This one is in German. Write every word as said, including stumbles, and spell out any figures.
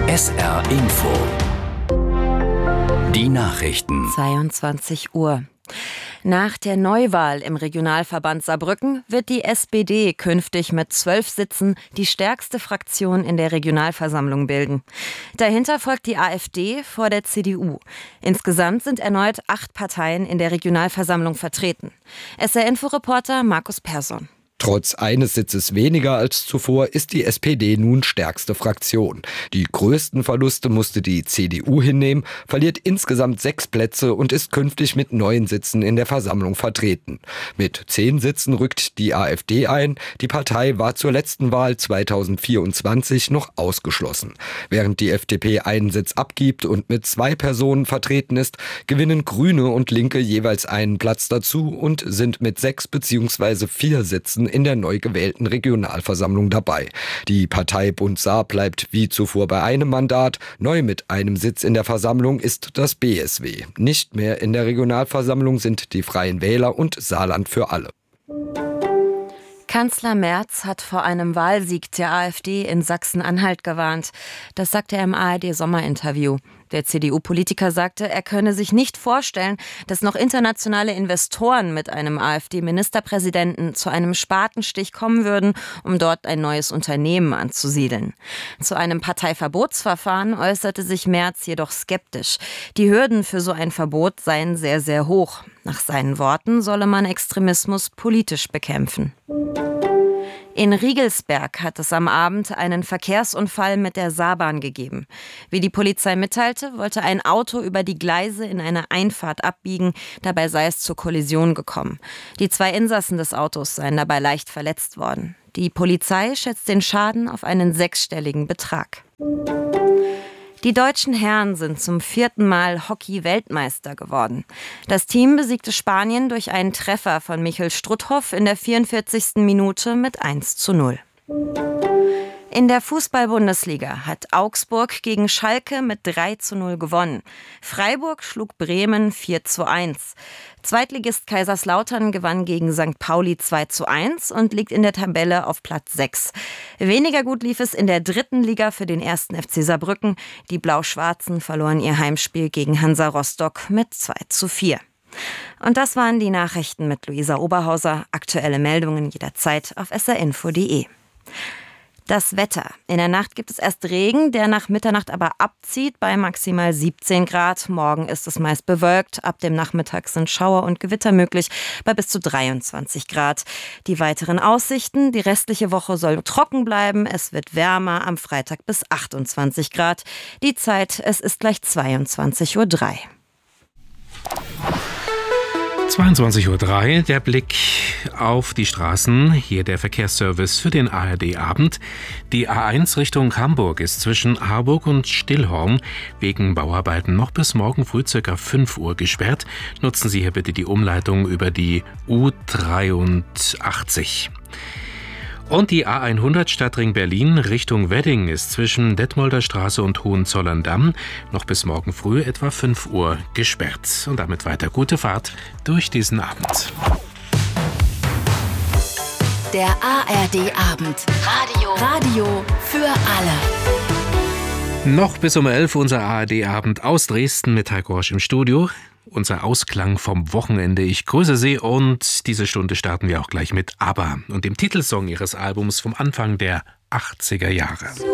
S R Info. Die Nachrichten. zweiundzwanzig Uhr. Nach der Neuwahl im Regionalverband Saarbrücken wird die S P D künftig mit zwölf Sitzen die stärkste Fraktion in der Regionalversammlung bilden. Dahinter folgt die A f D vor der C D U. Insgesamt sind erneut acht Parteien in der Regionalversammlung vertreten. S R-Info-Reporter Markus Persson. Trotz eines Sitzes weniger als zuvor ist die S P D nun stärkste Fraktion. Die größten Verluste musste die C D U hinnehmen, verliert insgesamt sechs Plätze und ist künftig mit neun Sitzen in der Versammlung vertreten. Mit zehn Sitzen rückt die A f D ein. Die Partei war zur letzten Wahl zweitausendvierundzwanzig noch ausgeschlossen. Während die F D P einen Sitz abgibt und mit zwei Personen vertreten ist, gewinnen Grüne und Linke jeweils einen Platz dazu und sind mit sechs bzw. vier Sitzen in der neu gewählten Regionalversammlung dabei. Die Partei Bund Saar bleibt wie zuvor bei einem Mandat. Neu mit einem Sitz in der Versammlung ist das B S W. Nicht mehr in der Regionalversammlung sind die Freien Wähler und Saarland für alle. Kanzler Merz hat vor einem Wahlsieg der A f D in Sachsen-Anhalt gewarnt. Das sagte er im A R D-Sommerinterview. Der C D U-Politiker sagte, er könne sich nicht vorstellen, dass noch internationale Investoren mit einem A f D-Ministerpräsidenten zu einem Spatenstich kommen würden, um dort ein neues Unternehmen anzusiedeln. Zu einem Parteiverbotsverfahren äußerte sich Merz jedoch skeptisch. Die Hürden für so ein Verbot seien sehr, sehr hoch. Nach seinen Worten solle man Extremismus politisch bekämpfen. In Riegelsberg hat es am Abend einen Verkehrsunfall mit der Saarbahn gegeben. Wie die Polizei mitteilte, wollte ein Auto über die Gleise in eine Einfahrt abbiegen. Dabei sei es zur Kollision gekommen. Die zwei Insassen des Autos seien dabei leicht verletzt worden. Die Polizei schätzt den Schaden auf einen sechsstelligen Betrag. Die deutschen Herren sind zum vierten Mal Hockey-Weltmeister geworden. Das Team besiegte Spanien durch einen Treffer von Michel Strutthoff in der vierundvierzigsten Minute mit eins zu null. In der Fußball-Bundesliga hat Augsburg gegen Schalke mit drei zu null gewonnen. Freiburg schlug Bremen vier zu eins. Zweitligist Kaiserslautern gewann gegen Sankt Pauli zwei zu eins und liegt in der Tabelle auf Platz sechs. Weniger gut lief es in der dritten Liga für den ersten F C Saarbrücken. Die Blau-Schwarzen verloren ihr Heimspiel gegen Hansa Rostock mit zwei zu vier. Und das waren die Nachrichten mit Luisa Oberhauser. Aktuelle Meldungen jederzeit auf s r info punkt d e. Das Wetter. In der Nacht gibt es erst Regen, der nach Mitternacht aber abzieht bei maximal siebzehn Grad. Morgen ist es meist bewölkt. Ab dem Nachmittag sind Schauer und Gewitter möglich bei bis zu dreiundzwanzig Grad. Die weiteren Aussichten. Die restliche Woche soll trocken bleiben. Es wird wärmer, am Freitag bis achtundzwanzig Grad. Die Zeit, es ist gleich zweiundzwanzig Uhr drei. zweiundzwanzig Uhr drei, der Blick auf die Straßen. Hier der Verkehrsservice für den A R D-Abend. Die A eins Richtung Hamburg ist zwischen Harburg und Stillhorn wegen Bauarbeiten noch bis morgen früh ca. fünf Uhr gesperrt. Nutzen Sie hier bitte die Umleitung über die U dreiundachtzig. Und die A hundert Stadtring Berlin Richtung Wedding ist zwischen Detmolder Straße und Hohenzollern-Damm noch bis morgen früh etwa fünf Uhr gesperrt. Und damit weiter gute Fahrt durch diesen Abend. Der A R D-Abend. Radio. Radio für alle. Noch bis um elf unser A R D-Abend aus Dresden mit Heiko Rosch im Studio. Unser Ausklang vom Wochenende. Ich grüße Sie und diese Stunde starten wir auch gleich mit ABBA und dem Titelsong ihres Albums vom Anfang der achtziger Jahre.